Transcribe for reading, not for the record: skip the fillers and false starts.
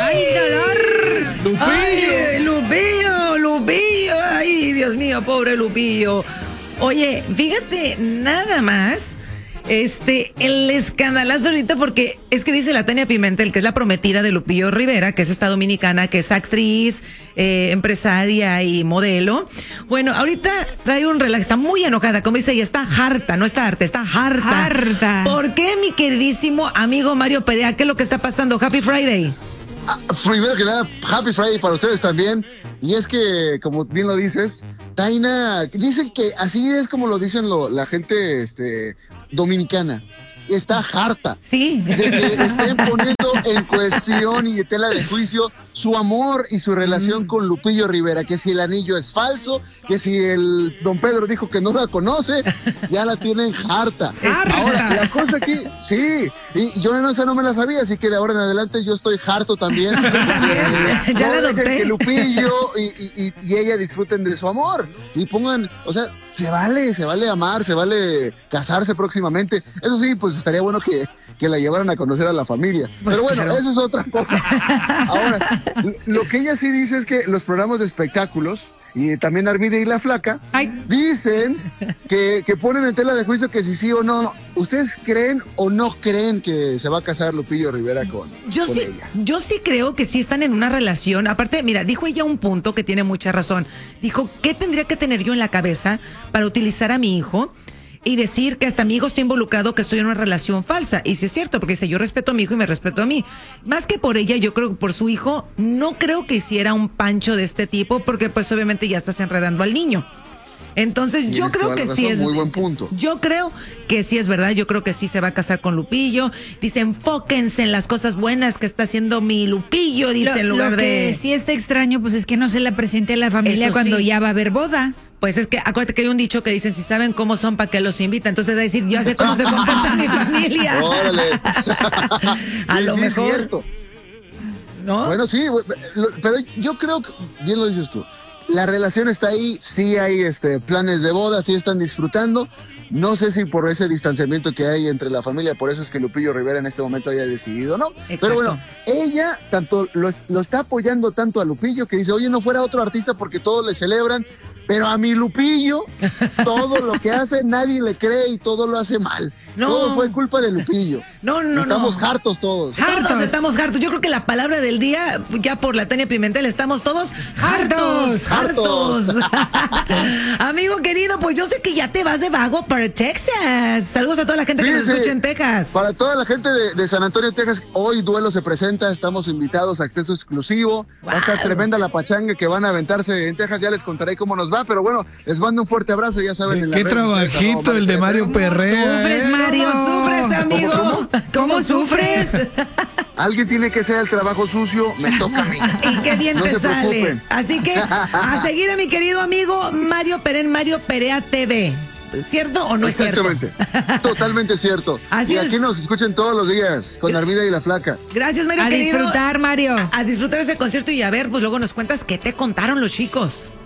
¡Ay, dolor! ¡Lupillo! ¡Ay, Lupillo, Lupillo! ¡Ay, Dios mío, pobre Lupillo! Oye, fíjate, nada más, el escandalazo ahorita, porque es que dice la Tania Pimentel, que es la prometida de Lupillo Rivera, que es esta dominicana, que es actriz, empresaria y modelo. Bueno, ahorita trae un relax, está muy enojada, como dice ella, está harta, no está harta, está harta. Harta. ¿Por qué, mi queridísimo amigo Mario Perea? ¿Qué es lo que está pasando? Happy Friday. Primero que nada, Happy Friday para ustedes también. Y es que, como bien lo dices, Taina, dicen que así es como lo dicen la gente dominicana. Está harta. Sí. De que estén poniendo en cuestión y de tela de juicio su amor y su relación con Lupillo Rivera, que si el anillo es falso, que si el don Pedro dijo que no la conoce, ya la tienen harta. Ahora, la cosa aquí, sí, y yo esa no me la sabía, así que de ahora en adelante yo estoy harto también. Ya la adopté. Que Lupillo y ella disfruten de su amor y pongan, o sea, se vale amar, se vale casarse próximamente. Eso sí, pues estaría bueno que la llevaran a conocer a la familia. Pues pero bueno, claro. eso es otra cosa. Ahora, lo que ella sí dice es que los programas de espectáculos y también Armida y la Flaca dicen que ponen en tela de juicio que si sí o no. ¿Ustedes creen o no creen que se va a casar Lupillo Rivera con ella? Yo sí creo que sí están en una relación. Aparte, mira, dijo ella un punto que tiene mucha razón. Dijo, ¿qué tendría que tener yo en la cabeza para utilizar a mi hijo y decir que hasta mi hijo está involucrado, que estoy en una relación falsa? Y sí es cierto, porque dice, yo respeto a mi hijo y me respeto a mí. Más que por ella, yo creo que por su hijo, no creo que hiciera un pancho de este tipo, porque pues obviamente ya estás enredando al niño. Entonces yo creo que sí es... Muy buen punto. Yo creo que sí es verdad, yo creo que sí se va a casar con Lupillo. Dice, enfóquense en las cosas buenas que está haciendo mi Lupillo, dice, en lugar lo de... que sí está extraño, pues es que no se la presente a la familia Eso cuando sí. ya va a haber boda. Pues es que acuérdate que hay un dicho que dicen, si saben cómo son, ¿para qué los invitan? Entonces va a decir, yo sé cómo se comporta mi familia. Órale. A lo Sí, mejor. es cierto. ¿No? Bueno, sí, pero yo creo que, bien lo dices tú, la relación está ahí, sí hay planes de boda, sí están disfrutando. No sé si por ese distanciamiento que hay entre la familia, por eso es que Lupillo Rivera en este momento haya decidido, ¿no? Exacto. Pero bueno, ella tanto lo está apoyando tanto a Lupillo que dice, oye, no fuera otro artista porque todos le celebran, pero a mi Lupillo, todo lo que hace nadie le cree y todo lo hace mal. No. Todo fue culpa de Lupillo. No. Estamos hartos todos. Todos estamos hartos. Yo creo que la palabra del día, ya por la Tania Pimentel, estamos todos hartos. Hartos. Amigo querido, pues yo sé que ya te vas de vago para Texas. Saludos a toda la gente que nos Fíjense, escucha en Texas. Para toda la gente de San Antonio, Texas, hoy Duelo se presenta, estamos invitados a acceso exclusivo. Va a estar tremenda la pachanga que van a aventarse en Texas, ya les contaré cómo nos va, pero bueno, les mando un fuerte abrazo, ya saben. En Qué las redes sociales, trabajito el de Mario Perrea. Sufres, Mario. ¿Cómo sufres, amigo? ¿Cómo sufres? Alguien tiene que hacer el trabajo sucio, me toca a mí. Y qué bien No te se sale. preocupen. Así que a seguir a mi querido amigo Mario Perén, Mario Perea TV. ¿Cierto o no es cierto? Exactamente, totalmente cierto. Así y aquí es. nos escuchan todos los días, con Armida y la Flaca. Gracias, Mario A querido. disfrutar, Mario. A disfrutar ese concierto y a ver, pues luego nos cuentas qué te contaron los chicos.